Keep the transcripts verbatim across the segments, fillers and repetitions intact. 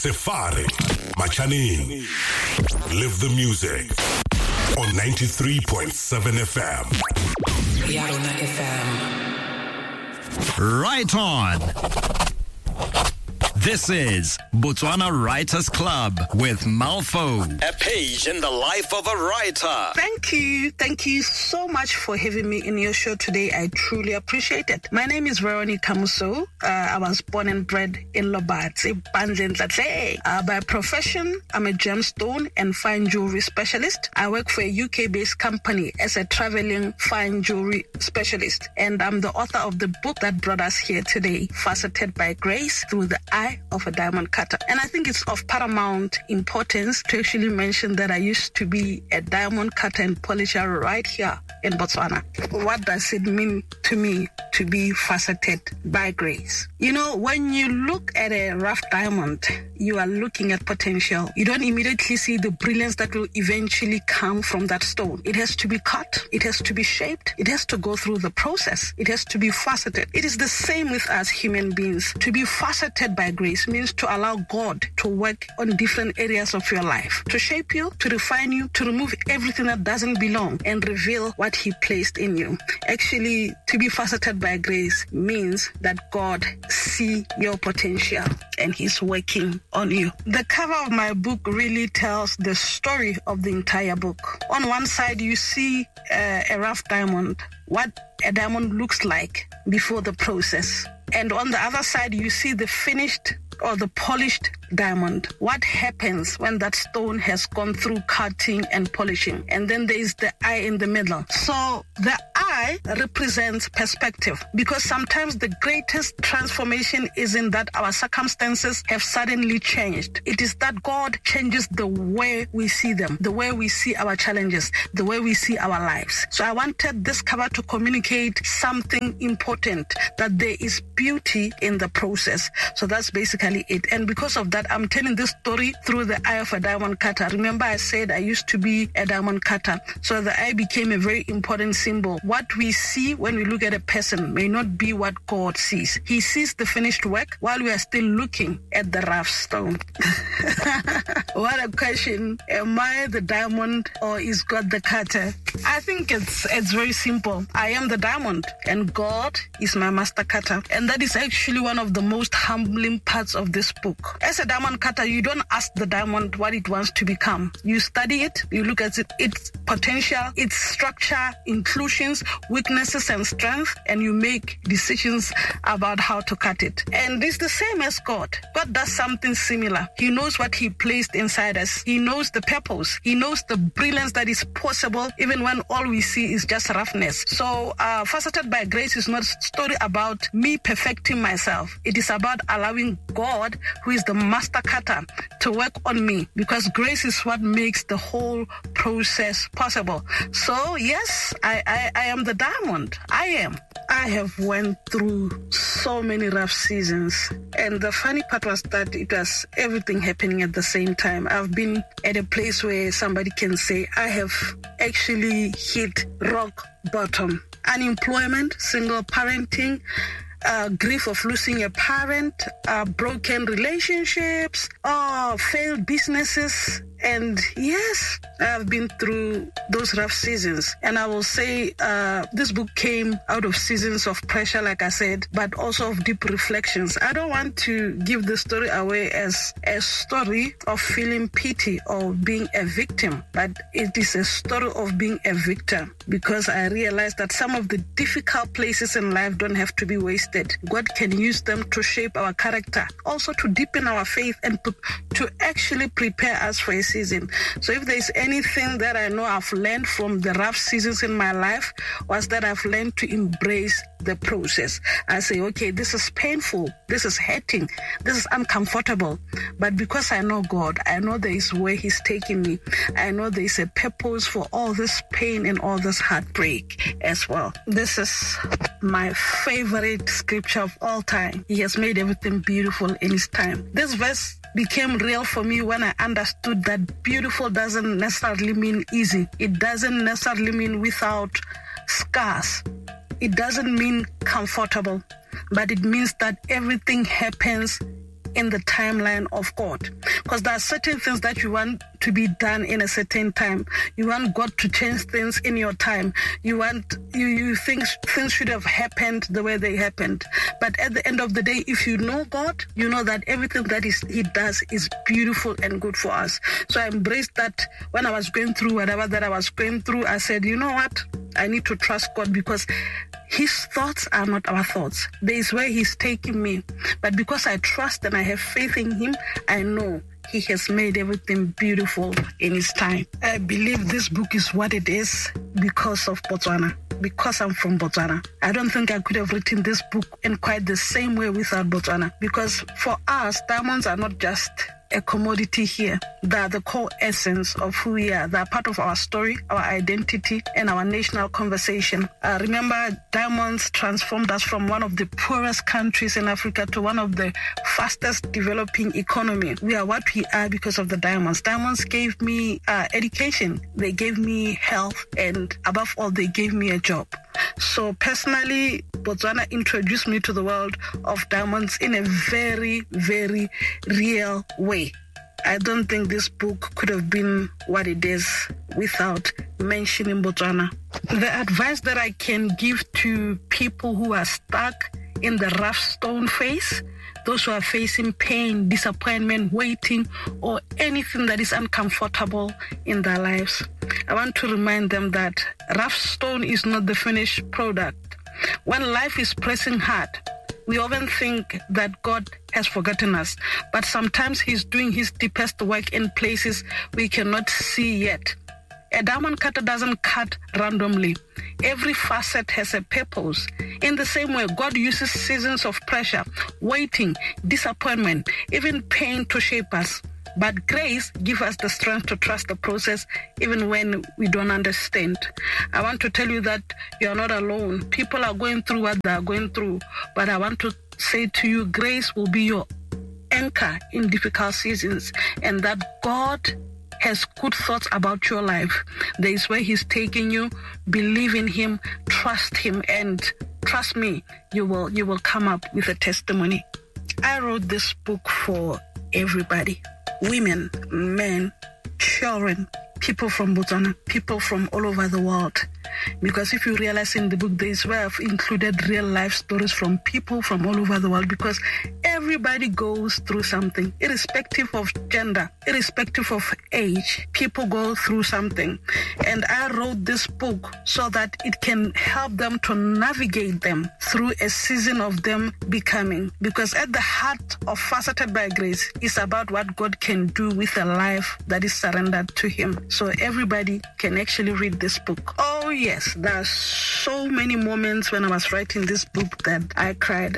Sefari, Machaning. Live the music on ninety-three point seven F M. Yarona F M. Right on. This is Botswana Writers Club with Malfo. A page in the life of a writer. Thank you. Thank you so much for having me in your show today. I truly appreciate it. My name is Veronica Muso. Uh, I was born and bred in Lobatse, Banzentlatle. Uh, by profession, I'm a gemstone and fine jewelry specialist. I work for a U K-based company as a traveling fine jewelry specialist. And I'm the author of the book that brought us here today, Faceted by Grace Through the Eye of a Diamond Cutter. And I think it's of paramount importance to actually mention that I used to be a diamond cutter and polisher right here in Botswana. What does it mean to me to be faceted by grace? You know, when you look at a rough diamond, you are looking at potential. You don't immediately see the brilliance that will eventually come from that stone. It has to be cut. It has to be shaped. It has to go through the process. It has to be faceted. It is the same with us human beings. To be faceted by grace means to allow God to work on different areas of your life, to shape you, to refine you, to remove everything that doesn't belong and reveal what He placed in you. Actually, to be faceted by grace means that God sees your potential and He's working on you. The cover of my book really tells the story of the entire book. On one side, you see uh, a rough diamond, what a diamond looks like before the process. And on the other side, you see the finished or the polished diamond. What happens when that stone has gone through cutting and polishing? And then there is the eye in the middle. So the eye represents perspective, because sometimes the greatest transformation isn't that our circumstances have suddenly changed. It is that God changes the way we see them, the way we see our challenges, the way we see our lives. So I wanted this cover to communicate something important, that there is beauty in the process. So that's basically it. And because of that, I'm telling this story through the eye of a diamond cutter. Remember, I said I used to be a diamond cutter. So the eye became a very important symbol. What we see when we look at a person may not be what God sees. He sees the finished work while we are still looking at the rough stone. What a question. Am I the diamond or is God the cutter? I think it's it's very simple. I am the diamond and God is my master cutter. And that is actually one of the most humbling parts of this book. As a diamond cutter, you don't ask the diamond what it wants to become. You study it, you look at it, its potential, its structure, inclusions, weaknesses, and strength, and you make decisions about how to cut it. And it's the same as God. God does something similar. He knows what He placed inside us. He knows the purpose. He knows the brilliance that is possible, even when all we see is just roughness. So, uh, Faceted by Grace is not a story about me perfecting myself. It is about allowing God, who is the master cutter, to work on me, because grace is what makes the whole process possible. So yes, I, I, I am the diamond. I am. I have went through so many rough seasons, and the funny part was that it was everything happening at the same time. I've been at a place where somebody can say I have actually hit rock bottom. Unemployment, single parenting, Uh, grief of losing a parent, uh, broken relationships, oh, failed businesses. And yes, I've been through those rough seasons. And I will say uh, this book came out of seasons of pressure, like I said, but also of deep reflections. I don't want to give the story away as a story of feeling pity or being a victim, but it is a story of being a victor, because I realized that some of the difficult places in life don't have to be wasted. God can use them to shape our character, also to deepen our faith, and to, to actually prepare us for a season. So if there's anything that I know I've learned from the rough seasons in my life, was that I've learned to embrace the process. I say, okay, this is painful, this is hurting, this is uncomfortable, but because I know God, I know there is where He's taking me. I know there is a purpose for all this pain and all this heartbreak as well. This is my favorite scripture of all time. He has made everything beautiful in His time. This verse became real for me when I understood that beautiful doesn't necessarily mean easy. It doesn't necessarily mean without scars. It doesn't mean comfortable, but it means that everything happens in the timeline of God. Because there are certain things that you want to be done in a certain time. You want God to change things in your time. You want, you, you think things should have happened the way they happened. But at the end of the day, if you know God, you know that everything that is, He does is beautiful and good for us. So I embraced that when I was going through whatever that I was going through. I said, you know what? I need to trust God because His thoughts are not our thoughts. There is where He's taking me. But because I trust and I have faith in Him, I know He has made everything beautiful in His time. I believe this book is what it is because of Botswana, because I'm from Botswana. I don't think I could have written this book in quite the same way without Botswana, because for us, diamonds are not just a commodity here. They are the core essence of who we are. They are part of our story, our identity, and our national conversation. Uh, remember, diamonds transformed us from one of the poorest countries in Africa to one of the fastest developing economy. We are what we are because of the diamonds. Diamonds gave me uh, education. They gave me health, and above all, they gave me a job. So personally, Botswana introduced me to the world of diamonds in a very, very real way. I don't think this book could have been what it is without mentioning Botswana. The advice that I can give to people who are stuck in the rough stone phase, those who are facing pain, disappointment, waiting, or anything that is uncomfortable in their lives, I want to remind them that rough stone is not the finished product. When life is pressing hard, we often think that God has forgotten us, but sometimes He's doing His deepest work in places we cannot see yet. A diamond cutter doesn't cut randomly. Every facet has a purpose. In the same way, God uses seasons of pressure, waiting, disappointment, even pain to shape us. But grace gives us the strength to trust the process even when we don't understand. I want to tell you that you're not alone. People are going through what they are going through. But I want to say to you, grace will be your anchor in difficult seasons, and that God has good thoughts about your life. There is where He's taking you. Believe in Him, trust Him, and trust me, you will you will come up with a testimony. I wrote this book for everybody. Women, men, children, people from Botswana, people from all over the world. Because if you realize in the book, there is where I've included real life stories from people from all over the world, because everybody goes through something, irrespective of gender, irrespective of age. People go through something. And I wrote this book so that it can help them to navigate them through a season of them becoming. Because at the heart of Faceted by Grace is about what God can do with a life that is surrendered to Him. So everybody can actually read this book. Oh yes, there are so many moments when I was writing this book that I cried.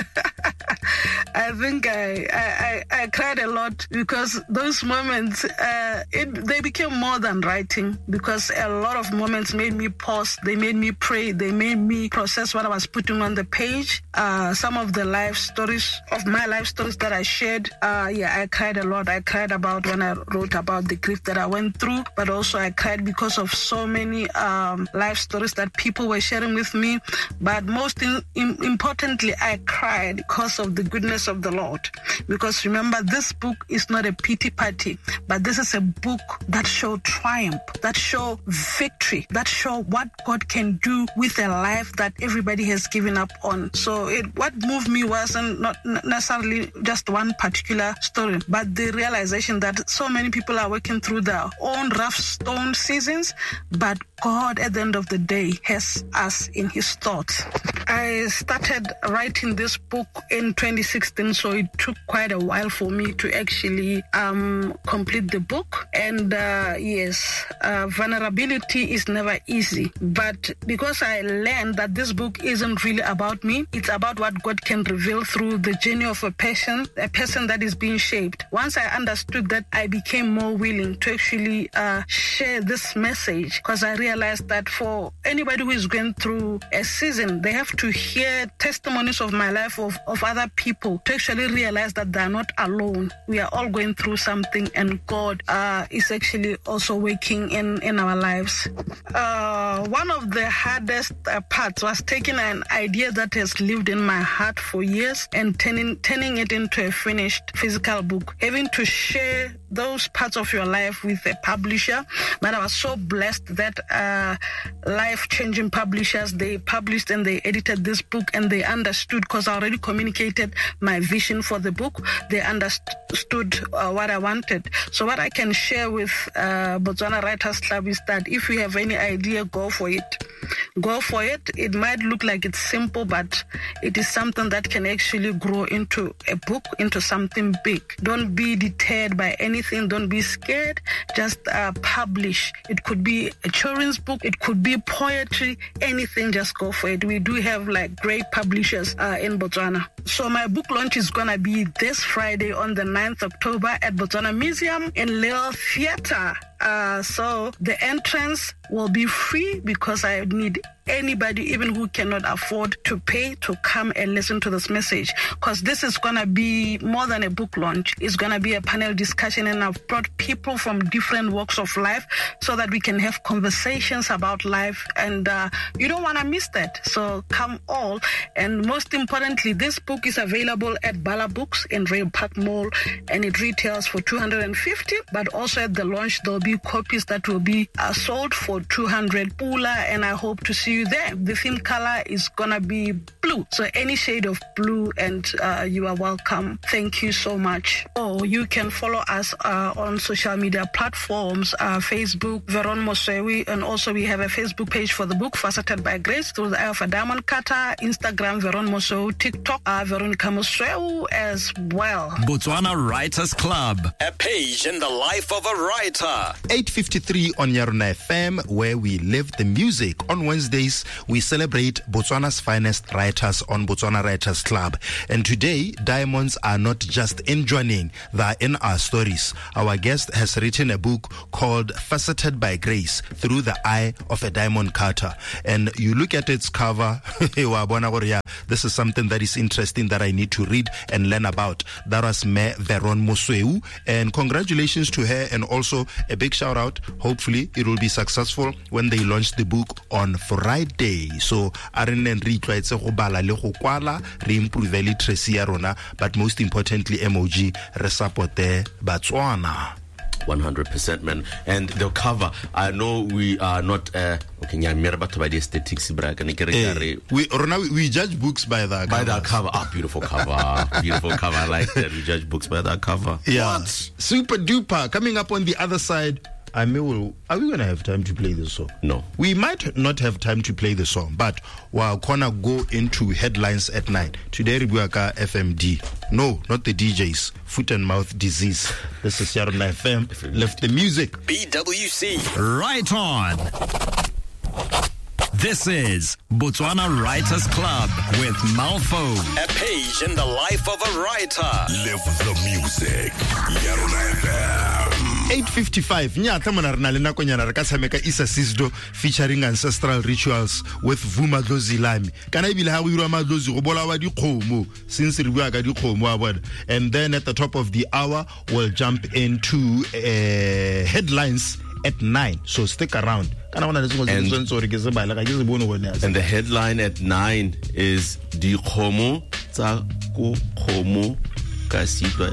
I think I, I, I, I cried a lot because those moments, uh, it, they became more than writing, because a lot of moments made me pause. They made me pray. They made me process what I was putting on the page. Uh, some of the life stories of my life stories that I shared, uh, yeah, I cried a lot. I cried about when I wrote about the grief that I went through, but also I cried because of so many um, life stories that people were sharing with me. But most in, in, importantly, I cried because of the goodness of the Lord. Because remember, this book is not a pity party, but this is a book that shows triumph, that shows victory, that shows what God can do with a life that everybody has given up on. So it, what moved me wasn't not necessarily just one particular story, but the realization that so many people are working through their own rough stone seasons, but God at the end of the day has us in His thoughts. I started writing this book in twenty sixteen, so it took quite a while for me to actually um, complete the book. And uh, yes, uh, vulnerability is never easy. But because I learned that this book isn't really about me, it's about what God can reveal through the journey of a person, a person that is being shaped. Once I understood that, I became more willing to actually uh, share this message, because I realized that for anybody who is going through a season, they have to hear testimonies of my life, of, of other people, to actually realize that they're not alone. We are all going through something, and God uh, is actually also working in, in our lives. Uh, one of the hardest uh, parts was taking an idea that has lived in my heart for years and turning, turning it into a finished physical book. Having to share those parts of your life with a publisher. But I was so blessed that uh, life-changing publishers, they published and they edited this book, and they understood, because I already communicated my vision for the book. They understood uh, what I wanted. So what I can share with uh, Botswana Writers Club is that if you have any idea, go for it. Go for it. It might look like it's simple, but it is something that can actually grow into a book, into something big. Don't be deterred by anything. Don't be scared. Just uh, publish. It could be a children's book. It could be poetry. Anything, just go for it. We do have like great publishers uh, in Botswana. So my book launch is going to be this Friday on the ninth of October at Botswana Museum in Lil Theatre. Uh, so the entrance will be free, because I need anybody, even who cannot afford to pay, to come and listen to this message, because this is going to be more than a book launch. It's going to be a panel discussion, and I've brought people from different walks of life so that we can have conversations about life, and uh, you don't want to miss that. So come all. And most importantly, this book is available at Bala Books in Rail Park Mall, and it retails for two hundred fifty, but also at the launch there'll be copies that will be uh, sold for two hundred Pula, and I hope to see you there. The theme color is gonna be blue, so any shade of blue, and uh, you are welcome. Thank you so much. Oh, you can follow us uh, on social media platforms, uh, Facebook, Veron Mosewi, and also we have a Facebook page for the book, Faceted by Grace, through the Eye of a Diamond Cutter, Instagram, Veron Mosewi, TikTok, uh, Veronica Mosewi as well. Botswana Writers Club, a page in the life of a writer. eight fifty-three on Yarona F M, where we live the music. On Wednesdays, we celebrate Botswana's finest writers on Botswana Writers Club. And today, diamonds are not just enjoining, they are in our stories. Our guest has written a book called Faceted by Grace, Through the Eye of a Diamond Cutter. And you look at its cover, this is something that is interesting that I need to read and learn about. That was Me Veron Mosewi, and congratulations to her, and also a big shout out. Hopefully it will be successful when they launch the book on Friday. So Aren and Rico it's a hobala le go kwala re improve literacy ya rona, but most importantly M O G re support Botswana. one hundred percent, man. And the cover, I know we are not uh, okay, yeah, by the aesthetics, hey, we, we judge books by the by the cover. Ah, beautiful cover. Beautiful cover. I like that. We judge books by that cover. Yeah. What? Super duper. Coming up on the other side, I mean, will, are we going to have time to play the song? No. We might not have time to play the song, but we're going to go into headlines at night. Today, Ribuaka F M D. No, not the D Js. Foot and mouth disease. This is Yarona F M. Left the music. B W C. Right on. This is Botswana Writers Club with Malfo, a page in the life of a writer. Live the music. Yarona F M. eight fifty-five. Nyata mona rena le nakonyana re ka tshameka Isa Sisdo featuring ancestral rituals with Vuma Dlozilami. Kana ibile ha go irwa madlozi go bolawa dikgomo since re bua ka dikgomo a bona. And then at the top of the hour we'll jump into uh, headlines at nine. So stick around. And, and the headline at nine is Di Khomo Tsa Ko Khomo Kasito.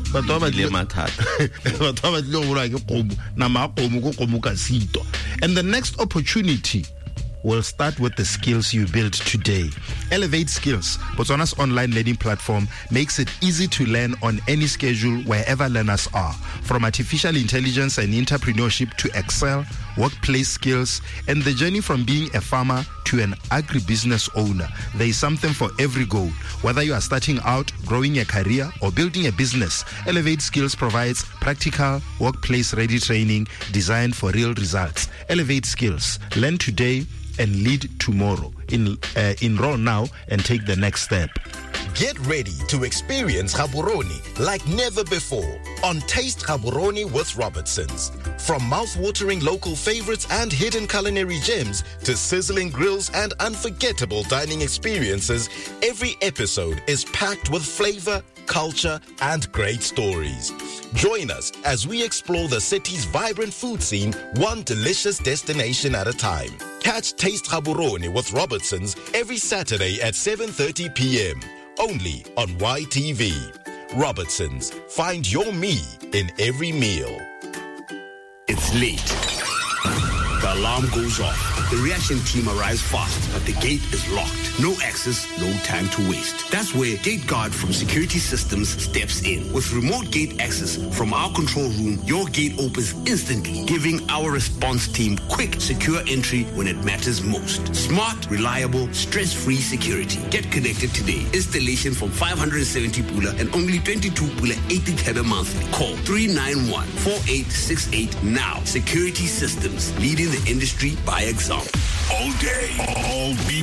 And the next opportunity will start with the skills you build today. Elevate Skills, Botswana's online learning platform, makes it easy to learn on any schedule wherever learners are. From artificial intelligence and entrepreneurship to Excel, workplace skills, and the journey from being a farmer to an agribusiness owner. There is something for every goal. Whether you are starting out, growing a career, or building a business, Elevate Skills provides practical, workplace-ready training designed for real results. Elevate Skills. Learn today and lead tomorrow. In, uh, enroll now and take the next step. Get ready to experience Gaborone like never before on Taste Gaborone with Robertsons. From mouth-watering local favorites and hidden culinary gems to sizzling grills and unforgettable dining experiences, every episode is packed with flavor, culture, and great stories. Join us as we explore the city's vibrant food scene, one delicious destination at a time. Catch Taste Gaborone with Robertsons every Saturday at seven thirty p.m. only on Y T V. Robertsons, find your me in every meal. It's late. The alarm goes off. The reaction team arrives fast, but the gate is locked. No access, no time to waste. That's where Gate Guard from Security Systems steps in. With remote gate access from our control room, your gate opens instantly, giving our response team quick, secure entry when it matters most. Smart, reliable, stress-free security. Get connected today. Installation from five hundred seventy pula and only twenty-two pula eighty thebe monthly. Call three nine one, four eight six eight now. Security Systems, leading the industry by example. All day, all be